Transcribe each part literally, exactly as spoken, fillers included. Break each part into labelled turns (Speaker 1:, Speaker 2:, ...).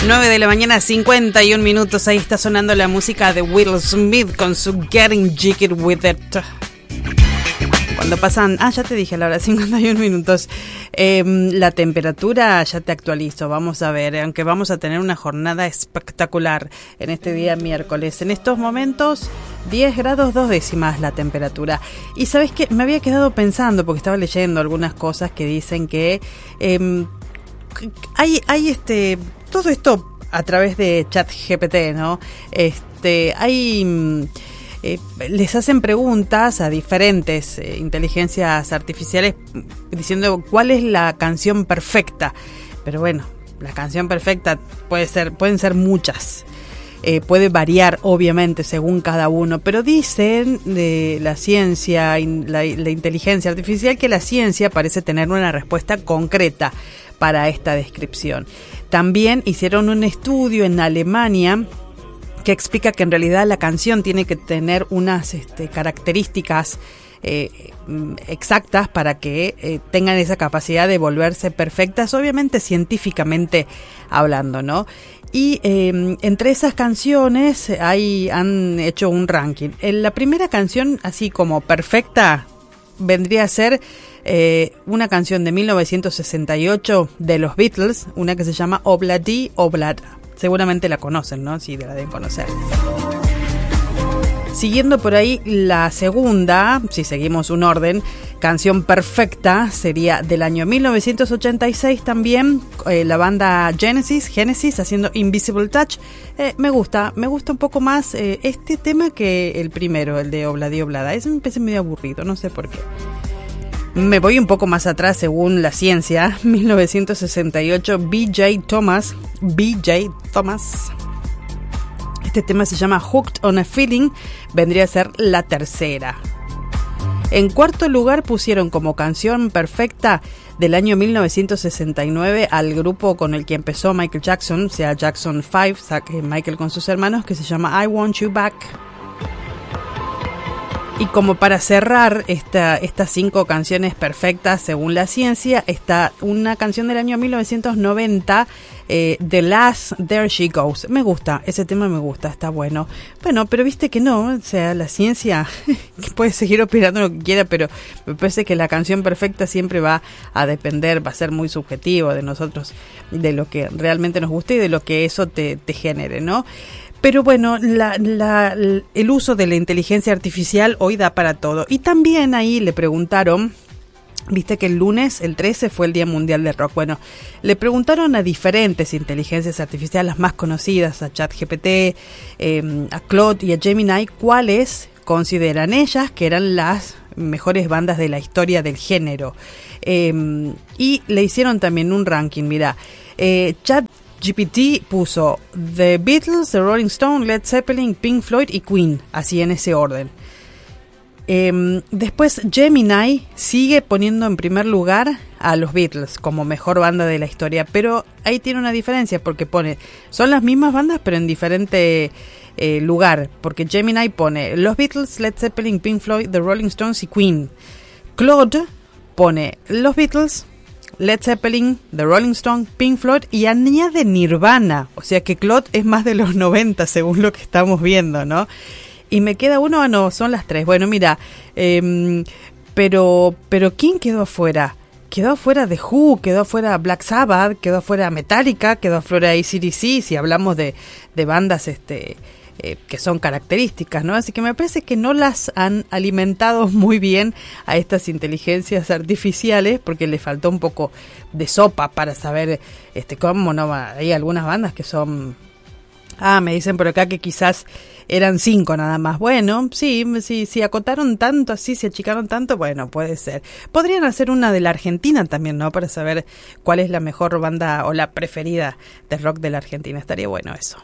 Speaker 1: nueve de la mañana, cincuenta y un minutos. Ahí está sonando la música de Will Smith con su Getting Jiggy With It. Cuando pasan... Ah, ya te dije a la hora, cincuenta y un minutos. Eh, la temperatura ya te actualizo. Vamos a ver, aunque vamos a tener una jornada espectacular en este día miércoles. En estos momentos, diez grados dos décimas la temperatura. Y ¿sabes qué? Me había quedado pensando, porque estaba leyendo algunas cosas que dicen que... Eh, hay, hay este... Todo esto a través de ChatGPT, ¿no? Este, hay... Eh, les hacen preguntas a diferentes eh, inteligencias artificiales diciendo cuál es la canción perfecta. Pero bueno, la canción perfecta puede ser, pueden ser muchas. Eh, puede variar obviamente según cada uno, pero dicen de la ciencia, la, la inteligencia artificial, que la ciencia parece tener una respuesta concreta para esta descripción. También hicieron un estudio en Alemania que explica que en realidad la canción tiene que tener unas este, características eh, exactas para que eh, tengan esa capacidad de volverse perfectas, obviamente científicamente hablando, ¿no? Y eh, entre esas canciones hay, han hecho un ranking. En la primera canción, así como perfecta, vendría a ser eh, una canción de mil novecientos sesenta y ocho de los Beatles, una que se llama Obladi Oblada. Seguramente la conocen, ¿no? Sí, la deben conocer. Siguiendo por ahí, la segunda, si seguimos un orden, canción perfecta, sería del año mil novecientos ochenta y seis también, eh, la banda Genesis, Genesis haciendo Invisible Touch. Eh, me gusta, me gusta un poco más eh, este tema que el primero, el de Obladi Oblada. Ese me parece medio aburrido, no sé por qué. Me voy un poco más atrás según la ciencia. mil novecientos sesenta y ocho, B J Thomas. B J Thomas. Este tema se llama Hooked on a Feeling. Vendría a ser la tercera. En cuarto lugar pusieron como canción perfecta del año mil novecientos sesenta y nueve al grupo con el que empezó Michael Jackson, o sea Jackson cinco, Michael con sus hermanos, que se llama I Want You Back. Y como para cerrar esta, estas cinco canciones perfectas según la ciencia, está una canción del año mil novecientos noventa, eh, The Last There She Goes. Me gusta, ese tema me gusta, está bueno. Bueno, pero viste que no, o sea, la ciencia puede seguir opinando lo que quiera, pero me parece que la canción perfecta siempre va a depender, va a ser muy subjetivo de nosotros, de lo que realmente nos guste y de lo que eso te, te genere, ¿no? Pero bueno, la, la, el uso de la inteligencia artificial hoy da para todo. Y también ahí le preguntaron, viste que el lunes, el trece, fue el Día Mundial del Rock. Bueno, le preguntaron a diferentes inteligencias artificiales, las más conocidas, a ChatGPT, eh, a Claude y a Gemini, cuáles consideran ellas que eran las mejores bandas de la historia del género. Eh, y le hicieron también un ranking, mira, eh, Chat G P T puso The Beatles, The Rolling Stones, Led Zeppelin, Pink Floyd y Queen, así en ese orden. Eh, después Gemini sigue poniendo en primer lugar a los Beatles como mejor banda de la historia, pero ahí tiene una diferencia porque pone, son las mismas bandas pero en diferente eh, lugar, porque Gemini pone los Beatles, Led Zeppelin, Pink Floyd, The Rolling Stones y Queen. Claude pone los Beatles, Led Zeppelin, The Rolling Stones, Pink Floyd y añade Nirvana. O sea que Claude es más de los noventa según lo que estamos viendo, ¿no? Y me queda uno, ah no, son las tres. Bueno, mira, eh, pero, pero ¿quién quedó afuera? Quedó afuera The Who, quedó afuera Black Sabbath, quedó afuera Metallica, quedó afuera A C D C, si hablamos de, de bandas este Eh, que son características, ¿no? Así que me parece que no las han alimentado muy bien a estas inteligencias artificiales porque le faltó un poco de sopa para saber este cómo no va. Hay algunas bandas que son, ah, me dicen por acá que quizás eran cinco nada más. Bueno, sí, sí, si acotaron tanto así, se achicaron tanto, bueno, puede ser. Podrían hacer una de la Argentina también, ¿no? Para saber cuál es la mejor banda o la preferida de rock de la Argentina. Estaría bueno eso.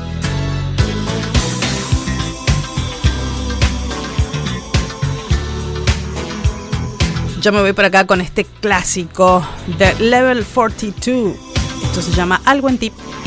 Speaker 1: Yo me voy por acá con este clásico de Level cuarenta y dos. Esto se llama Algo en Ti.